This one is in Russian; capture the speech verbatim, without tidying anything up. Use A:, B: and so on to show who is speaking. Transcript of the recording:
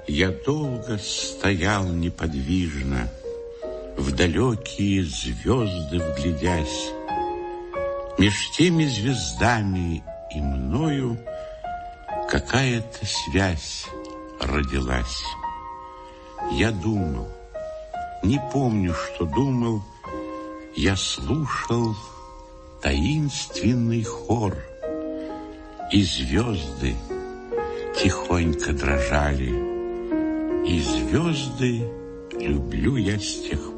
A: Я долго стоял неподвижно, в далекие звезды вглядясь. Меж теми звездами и мною какая-то связь родилась. Я думал, не помню, что думал, я слушал таинственный хор, и звезды тихонько дрожали, и звезды люблю я с тех пор.